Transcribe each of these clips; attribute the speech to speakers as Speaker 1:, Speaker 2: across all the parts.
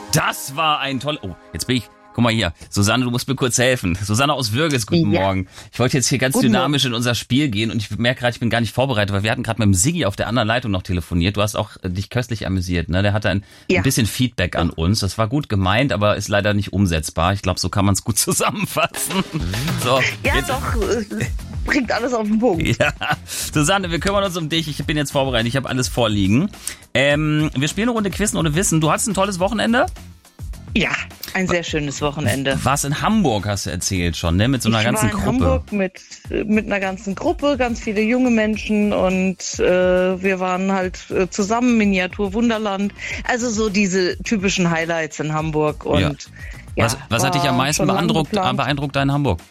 Speaker 1: Das war ein toller... Oh, jetzt bin ich... Guck mal hier, Susanne, du musst mir kurz helfen. Susanne aus Würges, guten Morgen. Ich wollte jetzt hier ganz dynamisch in unser Spiel gehen und ich merke gerade, ich bin gar nicht vorbereitet, weil wir hatten gerade mit dem Siggi auf der anderen Leitung noch telefoniert. Du hast auch dich köstlich amüsiert, ne? Der hatte ein bisschen Feedback an uns. Das war gut gemeint, aber ist leider nicht umsetzbar. Ich glaube, so kann man es gut zusammenfassen. So,
Speaker 2: ja, jetzt doch. Bringt alles auf den Punkt.
Speaker 1: Ja, Susanne, wir kümmern uns um dich. Ich bin jetzt vorbereitet. Ich habe alles vorliegen. Wir spielen eine Runde Quizzen ohne Wissen. Du hattest ein tolles Wochenende?
Speaker 2: Ja, ein sehr schönes Wochenende.
Speaker 1: Warst in Hamburg, hast du erzählt schon, ne? Mit so einer ganzen Gruppe.
Speaker 2: Ich war in Hamburg mit einer ganzen Gruppe, ganz viele junge Menschen und wir waren halt zusammen, Miniatur Wunderland. Also so diese typischen Highlights in Hamburg. Und
Speaker 1: was hat dich am meisten beeindruckt da in Hamburg?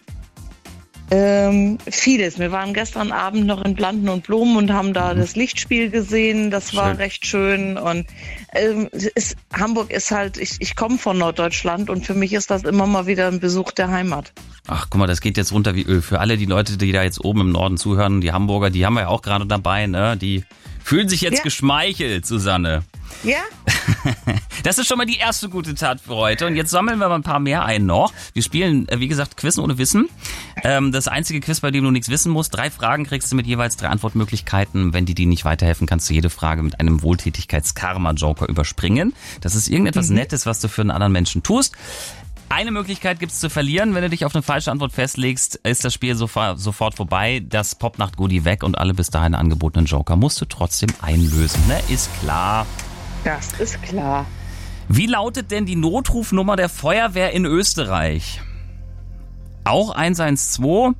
Speaker 2: Vieles. Wir waren gestern Abend noch in Planten und Blumen und haben da das Lichtspiel gesehen. Das war recht schön. Und Hamburg ist halt, ich komme von Norddeutschland und für mich ist das immer mal wieder ein Besuch der Heimat.
Speaker 1: Ach, guck mal, das geht jetzt runter wie Öl. Für alle die Leute, die da jetzt oben im Norden zuhören, die Hamburger, die haben wir ja auch gerade dabei, ne? Die fühlen sich jetzt geschmeichelt, Susanne.
Speaker 2: Ja?
Speaker 1: Das ist schon mal die erste gute Tat für heute. Und jetzt sammeln wir mal ein paar mehr ein noch. Wir spielen, wie gesagt, Quizzen ohne Wissen. Das einzige Quiz, bei dem du nichts wissen musst. 3 Fragen kriegst du mit jeweils 3 Antwortmöglichkeiten. Wenn die nicht weiterhelfen, kannst du jede Frage mit einem Wohltätigkeits-Karma-Joker überspringen. Das ist irgendetwas Nettes, was du für einen anderen Menschen tust. Eine Möglichkeit gibt's zu verlieren. Wenn du dich auf eine falsche Antwort festlegst, ist das Spiel sofort vorbei. Das Popnacht-Goodie weg und alle bis dahin angebotenen Joker musst du trotzdem einlösen. Ne? Ist klar.
Speaker 2: Das ist klar.
Speaker 1: Wie lautet denn die Notrufnummer der Feuerwehr in Österreich? Auch 112,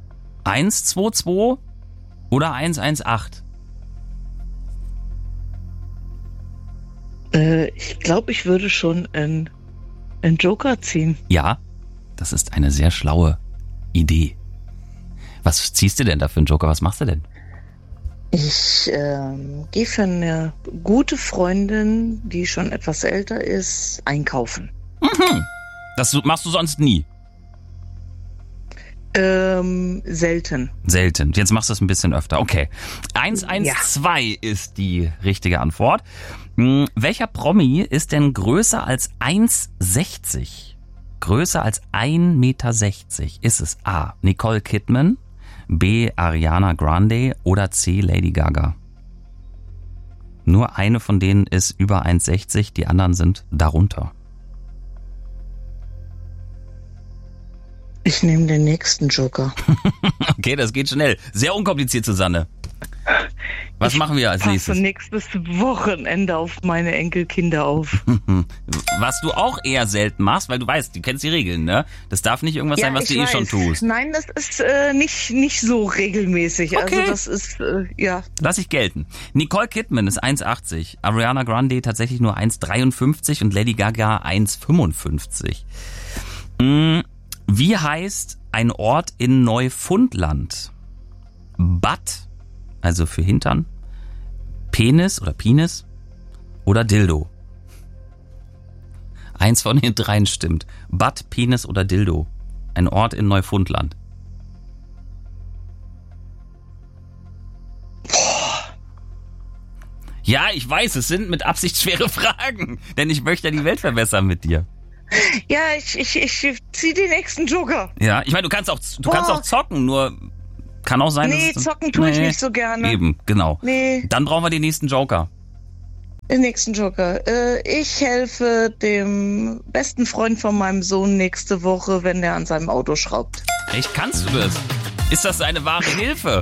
Speaker 1: 122 oder 118?
Speaker 2: Ich glaube, ich würde schon einen Joker ziehen.
Speaker 1: Ja, das ist eine sehr schlaue Idee. Was ziehst du denn da für einen Joker? Was machst du denn?
Speaker 2: Ich gehe für eine gute Freundin, die schon etwas älter ist, einkaufen.
Speaker 1: Das machst du sonst nie?
Speaker 2: Selten.
Speaker 1: Selten. Jetzt machst du es ein bisschen öfter. Okay. 112 ist die richtige Antwort. Welcher Promi ist denn größer als 1,60? Größer als 1,60 Meter? Ist es A. Nicole Kidman, B. Ariana Grande oder C. Lady Gaga? Nur eine von denen ist über 1,60, die anderen sind darunter.
Speaker 2: Ich nehme den nächsten Joker.
Speaker 1: Okay, das geht schnell. Sehr unkompliziert, Susanne. Was machen wir als nächstes?
Speaker 2: Ich passe nächstes Wochenende auf meine Enkelkinder auf.
Speaker 1: Was du auch eher selten machst, weil du weißt, du kennst die Regeln, ne? Das darf nicht irgendwas sein, was du eh schon tust.
Speaker 2: Nein, das ist nicht so regelmäßig.
Speaker 1: Okay.
Speaker 2: Also das ist,
Speaker 1: Lass ich gelten. Nicole Kidman ist 1,80, Ariana Grande tatsächlich nur 1,53 und Lady Gaga 1,55. Wie heißt ein Ort in Neufundland? Bad, also für Hintern, Penis oder Dildo? Eins von den dreien stimmt. Bad, Penis oder Dildo? Ein Ort in Neufundland. Ja, ich weiß, es sind mit Absicht schwere Fragen, denn ich möchte ja die Welt verbessern mit dir.
Speaker 2: Ja, ich zieh den nächsten Joker.
Speaker 1: Ja, ich meine, du kannst auch zocken, nur kann auch sein,
Speaker 2: dass zocken tue ich nicht so gerne.
Speaker 1: Eben, genau.
Speaker 2: Nee.
Speaker 1: Dann brauchen wir den nächsten Joker.
Speaker 2: Den nächsten Joker. Ich helfe dem besten Freund von meinem Sohn nächste Woche, wenn der an seinem Auto schraubt.
Speaker 1: Echt, kannst du das? Ist das eine wahre Hilfe?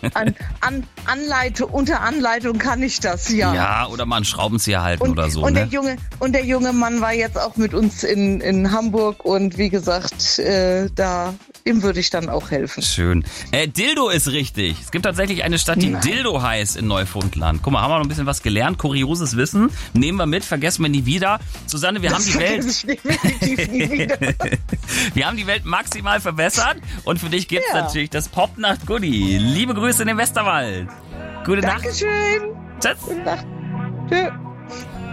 Speaker 2: Unter Anleitung kann ich das, ja.
Speaker 1: Ja, oder mal einen Schraubenzieher halten oder so.
Speaker 2: Und der junge Mann war jetzt auch mit uns in Hamburg und wie gesagt, dem würde ich dann auch helfen.
Speaker 1: Schön. Dildo ist richtig. Es gibt tatsächlich eine Stadt, die Dildo heißt in Neufundland. Guck mal, haben wir noch ein bisschen was gelernt. Kurioses Wissen. Nehmen wir mit, vergessen wir nie wieder. Susanne, wir haben die Welt... Wir haben die Welt maximal verbessert und für dich gibt's natürlich das Popnacht-Goodie. Liebe Grüße in den Westerwald. Gute Nacht.
Speaker 2: Dankeschön.
Speaker 1: Tschüss.
Speaker 2: Gute Nacht. Tschüss.